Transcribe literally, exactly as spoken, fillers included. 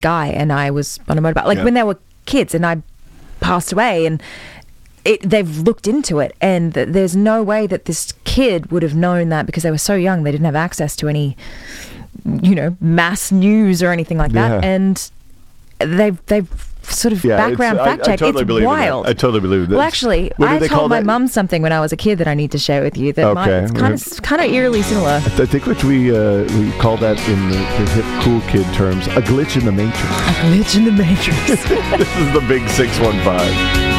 guy and I was on a motorbike. Like Yeah. when they were kids and I passed away, and it, they've looked into it, and th- there's no way that this kid would have known that because they were so young. They didn't have access to any, you know, mass news or anything like that. Yeah. And they've they've sort of Yeah, background it's- I- fact I check. totally it's believe in that. wild. I totally believe that. Well, actually, What do I they call told my that? mum something when I was a kid that I need to share with you. That Okay. might, it's kind of kind of eerily similar. I think what we uh, we call that in the, the hip cool kid terms, a glitch in the matrix. A glitch in the matrix. This is the big six one five.